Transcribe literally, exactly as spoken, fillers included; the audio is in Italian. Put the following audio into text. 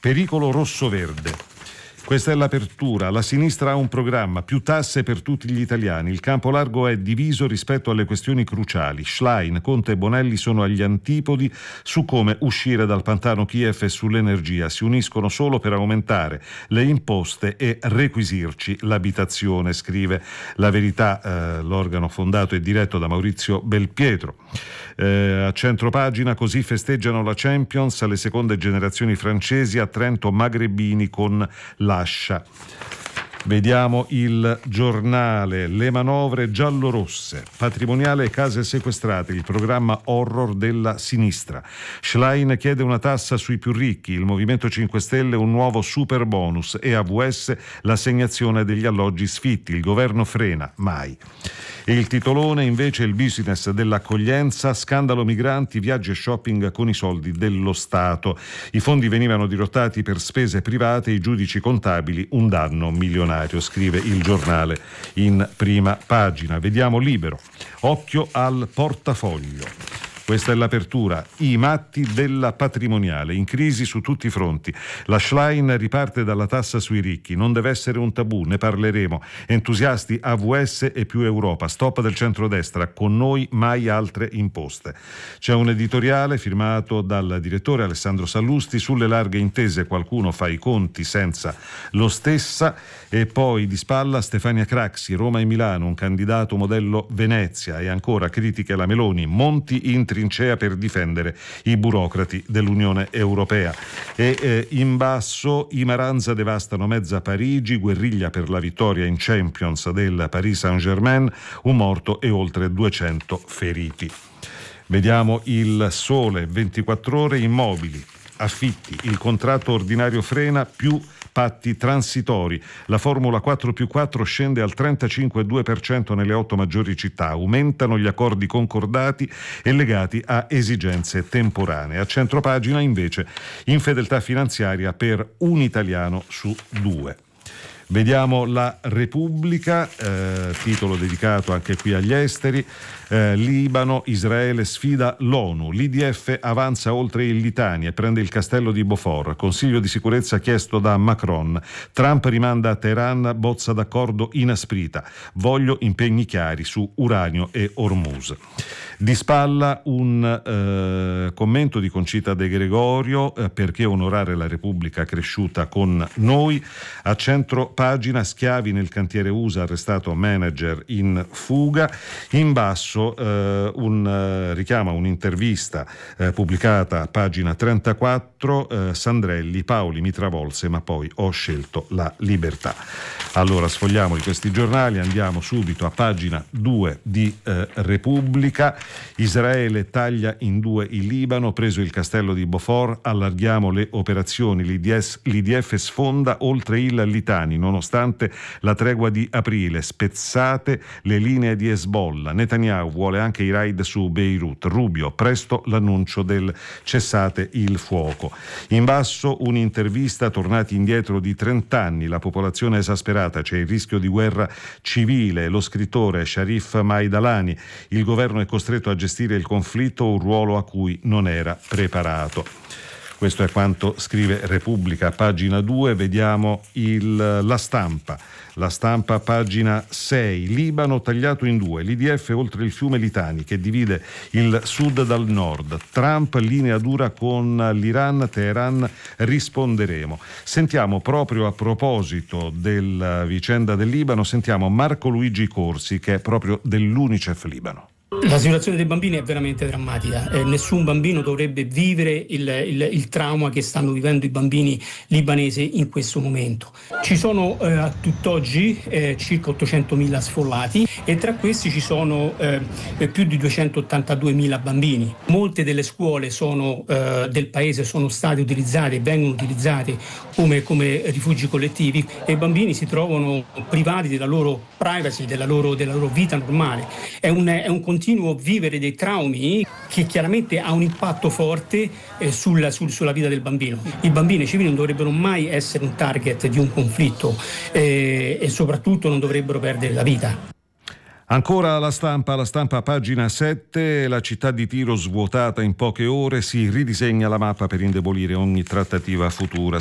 Pericolo rosso-verde. Questa è l'apertura. La sinistra ha un programma, più tasse per tutti gli italiani. Il campo largo è diviso rispetto alle questioni cruciali. Schlein, Conte e Bonelli sono agli antipodi su come uscire dal pantano Kiev e sull'energia. Si uniscono solo per aumentare le imposte e requisirci l'abitazione, scrive La Verità, eh, l'organo fondato e diretto da Maurizio Belpietro. Eh, a centropagina, così festeggiano la Champions le seconde generazioni francesi a Trento magrebini con l'ascia. Vediamo Il Giornale, le manovre giallorosse, patrimoniale e case sequestrate, il programma horror della sinistra. Schlein chiede una tassa sui più ricchi, il Movimento cinque Stelle un nuovo super bonus e A V S l'assegnazione degli alloggi sfitti, il governo frena, mai. E il titolone invece il business dell'accoglienza, scandalo migranti, viaggi e shopping con i soldi dello Stato. I fondi venivano dirottati per spese private, i giudici contabili un danno milionario, scrive Il Giornale in prima pagina. Vediamo Libero. Occhio al portafoglio. Questa è l'apertura. I matti della patrimoniale, in crisi su tutti i fronti. La Schlein riparte dalla tassa sui ricchi, non deve essere un tabù, ne parleremo. Entusiasti A V S e più Europa, stop del centrodestra, con noi mai altre imposte. C'è un editoriale firmato dal direttore Alessandro Sallusti, sulle larghe intese qualcuno fa i conti senza lo stessa, e poi di spalla Stefania Craxi, Roma e Milano, un candidato modello Venezia, e ancora critiche alla Meloni, Monti in trincea per difendere i burocrati dell'Unione Europea. E eh, in basso i Maranza devastano mezza Parigi, guerriglia per la vittoria in Champions del Paris Saint-Germain, un morto e oltre duecento feriti. Vediamo Il Sole, ventiquattro ore, immobili, affitti, il contratto ordinario frena, più patti transitori. La formula quattro più quattro scende al trentacinque virgola due per cento nelle otto maggiori città. Aumentano gli accordi concordati e legati a esigenze temporanee. A centropagina invece infedeltà finanziaria per un italiano su due. Vediamo La Repubblica, eh, titolo dedicato anche qui agli esteri. Eh, Libano, Israele sfida l'ONU. L'I D F avanza oltre il Litani e prende il castello di Beaufort. Consiglio di sicurezza chiesto da Macron. Trump rimanda a Teheran, bozza d'accordo inasprita. Voglio impegni chiari su uranio e Hormuz. Di spalla un eh, commento di Concita De Gregorio, eh, perché onorare la Repubblica cresciuta con noi. A centro pagina, schiavi nel cantiere U S A, arrestato manager in fuga. In basso eh, un eh, richiama un'intervista eh, pubblicata a pagina trentaquattro, eh, Sandrelli, Paoli mi travolse ma poi ho scelto la libertà. Allora sfogliamo di questi giornali, andiamo subito a pagina due di eh, Repubblica. Israele taglia in due il Libano, preso il castello di Beaufort, allarghiamo le operazioni, l'I D F sfonda oltre il Litani, nonostante la tregua di aprile, spezzate le linee di Hezbollah. Netanyahu vuole anche i raid su Beirut. Rubio, presto l'annuncio del cessate il fuoco. In basso un'intervista, tornati indietro di trent'anni, la popolazione esasperata, c'è il rischio di guerra civile, lo scrittore Sharif Maidalani, il governo è costretto a gestire il conflitto, un ruolo a cui non era preparato. Questo è quanto scrive Repubblica, pagina due. Vediamo il, la stampa. La stampa, pagina sei. Libano tagliato in due. L'I D F oltre il fiume Litani che divide il sud dal nord. Trump linea dura con l'Iran. Teheran risponderemo. Sentiamo proprio a proposito della vicenda del Libano, sentiamo Marco Luigi Corsi, che è proprio dell'Unicef Libano. La situazione dei bambini è veramente drammatica, eh, nessun bambino dovrebbe vivere il, il, il trauma che stanno vivendo i bambini libanesi in questo momento. Ci sono eh, a tutt'oggi eh, circa ottocentomila sfollati e tra questi ci sono eh, più di duecentottantaduemila bambini. Molte delle scuole sono, eh, del paese sono state utilizzate e vengono utilizzate come, come rifugi collettivi e i bambini si trovano privati della loro privacy, della loro, della loro vita normale. È un, è un continuo vivere dei traumi che chiaramente ha un impatto forte eh, sul, sul, sulla vita del bambino. I bambini civili non dovrebbero mai essere un target di un conflitto eh, e soprattutto non dovrebbero perdere la vita. Ancora la stampa, la stampa pagina sette, la città di Tiro svuotata in poche ore, si ridisegna la mappa per indebolire ogni trattativa futura.